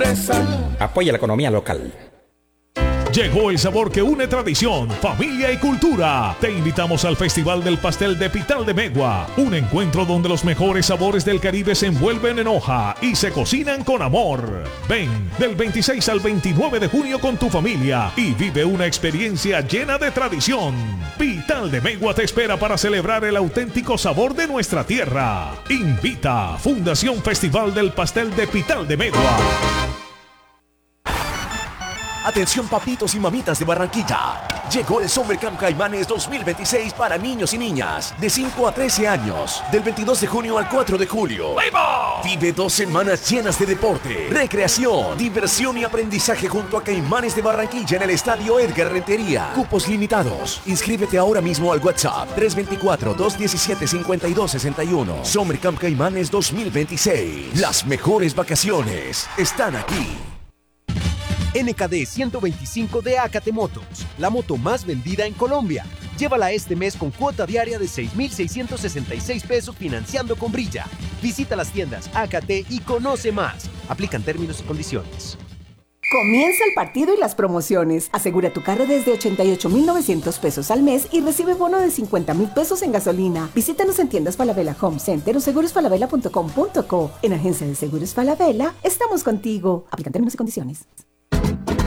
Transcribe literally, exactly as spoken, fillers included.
Apoya la economía local. Llegó el sabor que une tradición, familia y cultura. Te invitamos al Festival del Pastel de Pital de Megua, un encuentro donde los mejores sabores del Caribe se envuelven en hoja y se cocinan con amor. Ven del veintiséis al veintinueve de junio con tu familia y vive una experiencia llena de tradición. Pital de Megua te espera para celebrar el auténtico sabor de nuestra tierra. Invita Fundación Festival del Pastel de Pital de Megua. Atención papitos y mamitas de Barranquilla. Llegó el Summer Camp Caimanes dos mil veintiséis para niños y niñas de cinco a trece años, del veintidós de junio al cuatro de julio. Vive dos semanas llenas de deporte, recreación, diversión y aprendizaje junto a Caimanes de Barranquilla en el Estadio Edgar Rentería. Cupos limitados. Inscríbete ahora mismo al WhatsApp tres dos cuatro, dos uno siete, cinco dos seis uno. Summer Camp Caimanes dos mil veintiséis. Las mejores vacaciones están aquí. N K D ciento veinticinco de Acate Motos, la moto más vendida en Colombia. Llévala este mes con cuota diaria de seis mil seiscientos sesenta y seis pesos financiando con Brilla. Visita las tiendas Acate y conoce más. Aplican términos y condiciones. Comienza el partido y las promociones. Asegura tu carro desde ochenta y ocho mil novecientos pesos al mes y recibe bono de cincuenta mil pesos en gasolina. Visítanos en tiendas Falabella Home Center o seguros falabella punto com punto co. En Agencia de Seguros Falabella, estamos contigo. Aplican términos y condiciones.